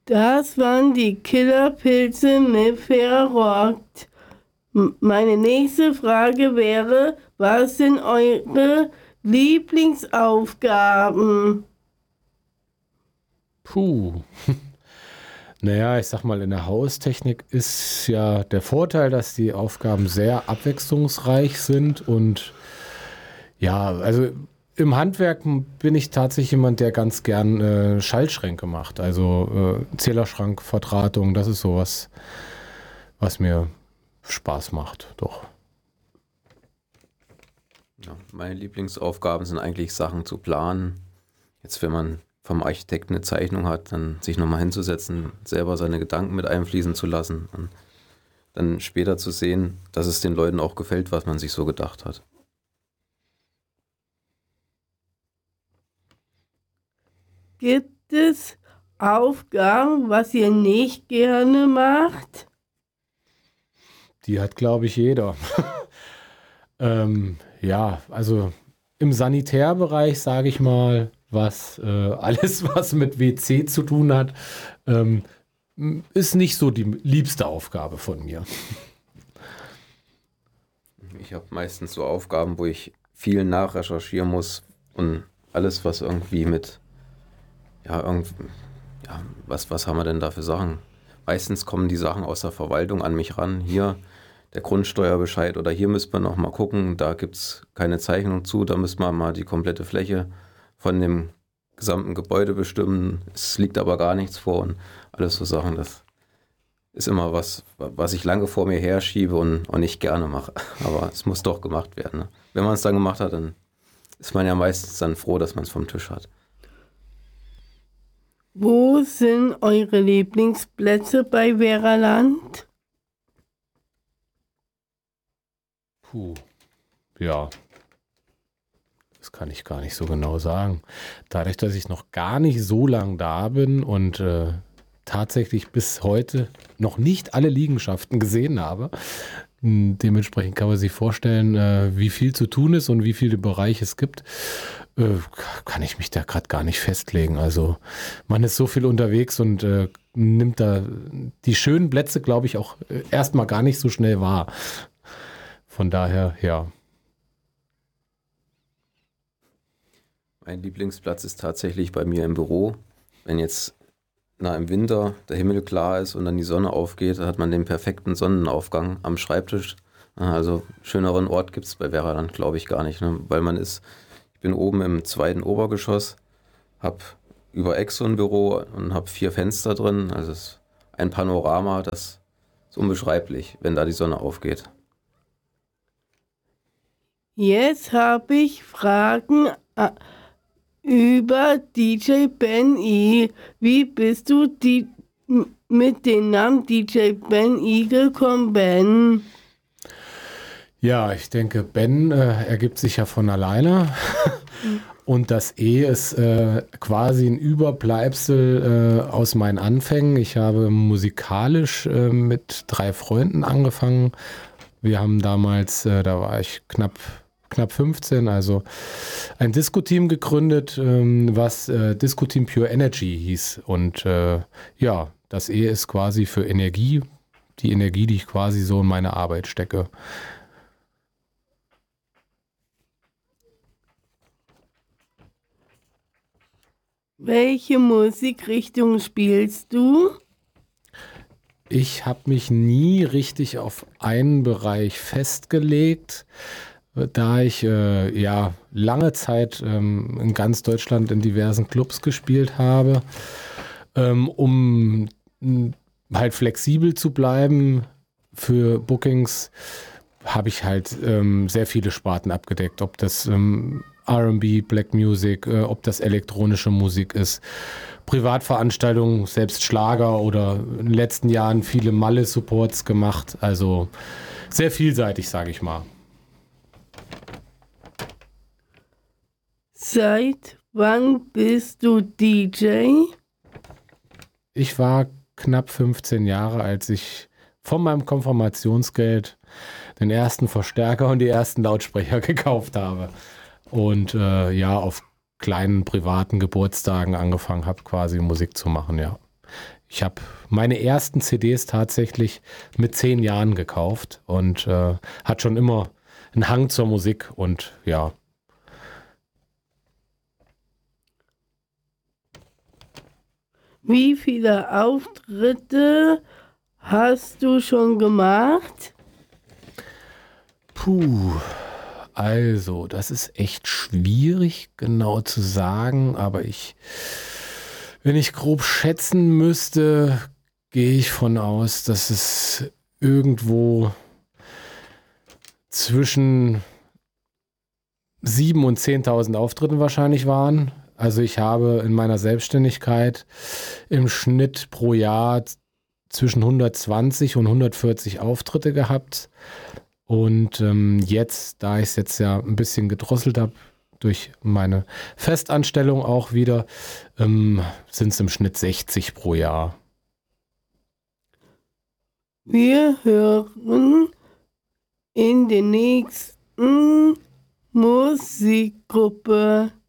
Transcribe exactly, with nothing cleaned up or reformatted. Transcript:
Das waren die Killerpilze mit Verrockt. Meine nächste Frage wäre, was sind eure Lieblingsaufgaben? Puh. Naja, ich sag mal, in der Haustechnik ist ja der Vorteil, dass die Aufgaben sehr abwechslungsreich sind und ja, also im Handwerk bin ich tatsächlich jemand, der ganz gern äh, Schaltschränke macht. Also äh, Zählerschrank, Verdrahtung, das ist sowas, was mir Spaß macht, doch. Ja, meine Lieblingsaufgaben sind eigentlich Sachen zu planen. Jetzt, wenn man vom Architekten eine Zeichnung hat, dann sich nochmal hinzusetzen, selber seine Gedanken mit einfließen zu lassen und dann später zu sehen, dass es den Leuten auch gefällt, was man sich so gedacht hat. Gibt es Aufgaben, was ihr nicht gerne macht? Die hat, glaube ich, jeder. ähm, ja, also im Sanitärbereich, sage ich mal, was äh, alles, was mit W C zu tun hat, ähm, ist nicht so die liebste Aufgabe von mir. Ich habe meistens so Aufgaben, wo ich viel nachrecherchieren muss und alles, was irgendwie mit, ja, irgendwie, ja, was, was haben wir denn da für Sachen? Meistens kommen die Sachen aus der Verwaltung an mich ran. Hier der Grundsteuerbescheid oder hier müsste man noch mal gucken, da gibt es keine Zeichnung zu, da müsste man mal die komplette Fläche von dem gesamten Gebäude bestimmen. Es liegt aber gar nichts vor und alles so Sachen, das ist immer was, was ich lange vor mir herschiebe und, und nicht gerne mache. Aber es muss doch gemacht werden. Ne? Wenn man es dann gemacht hat, dann ist man ja meistens dann froh, dass man es vom Tisch hat. Wo sind eure Lieblingsplätze bei Veraland? Puh, ja, das kann ich gar nicht so genau sagen. Dadurch, dass ich noch gar nicht so lang da bin und äh, tatsächlich bis heute noch nicht alle Liegenschaften gesehen habe, dementsprechend kann man sich vorstellen, äh, wie viel zu tun ist und wie viele Bereiche es gibt, äh, kann ich mich da gerade gar nicht festlegen. Also man ist so viel unterwegs und äh, nimmt da die schönen Plätze, glaube ich, auch äh, erstmal gar nicht so schnell wahr. Von daher, ja. Mein Lieblingsplatz ist tatsächlich bei mir im Büro. Wenn jetzt na, im Winter der Himmel klar ist und dann die Sonne aufgeht, dann hat man den perfekten Sonnenaufgang am Schreibtisch. Also schöneren Ort gibt es bei Veraland, glaube ich, gar nicht. Ne? Weil man ist, ich bin oben im zweiten Obergeschoss, habe über Eck so ein Büro und habe vier Fenster drin. Also es ist ein Panorama, das ist unbeschreiblich, wenn da die Sonne aufgeht. Jetzt habe ich Fragen äh, über D J Ben E. Wie bist du die, mit dem Namen D J Ben E gekommen, Ben? Ja, ich denke, Ben äh, ergibt sich ja von alleine. Und das E ist äh, quasi ein Überbleibsel äh, aus meinen Anfängen. Ich habe musikalisch äh, mit drei Freunden angefangen. Wir haben damals, äh, da war ich knapp, knapp fünfzehn, also ein Disco-Team gegründet, ähm, was äh, Disco-Team Pure Energy hieß. Und äh, ja, das E ist quasi für Energie, die Energie, die ich quasi so in meine Arbeit stecke. Welche Musikrichtung spielst du? Ich habe mich nie richtig auf einen Bereich festgelegt, da ich äh, ja lange Zeit ähm, in ganz Deutschland in diversen Clubs gespielt habe, ähm, um m, halt flexibel zu bleiben für Bookings, habe ich halt ähm, sehr viele Sparten abgedeckt, ob das ähm, R and B, Black Music, äh, ob das elektronische Musik ist, Privatveranstaltungen, selbst Schlager oder in den letzten Jahren viele Malle-Supports gemacht. Also sehr vielseitig, sage ich mal. Seit wann bist du D J? Ich war knapp fünfzehn Jahre, als ich von meinem Konfirmationsgeld den ersten Verstärker und die ersten Lautsprecher gekauft habe. Und äh, ja, auf kleinen privaten Geburtstagen angefangen habe, quasi Musik zu machen, ja. Ich habe meine ersten C Ds tatsächlich mit zehn Jahren gekauft und äh, hat schon immer einen Hang zur Musik und ja. Wie viele Auftritte hast du schon gemacht? Puh, also das ist echt schwierig genau zu sagen, aber ich, wenn ich grob schätzen müsste, gehe ich von aus, dass es irgendwo zwischen sieben und zehntausend Auftritten wahrscheinlich waren. Also ich habe in meiner Selbstständigkeit im Schnitt pro Jahr zwischen hundertzwanzig und hundertvierzig Auftritte gehabt. Und ähm, jetzt, da ich es jetzt ja ein bisschen gedrosselt habe, durch meine Festanstellung auch wieder, ähm, sind es im Schnitt sechzig pro Jahr. Wir hören in der nächsten Musikgruppe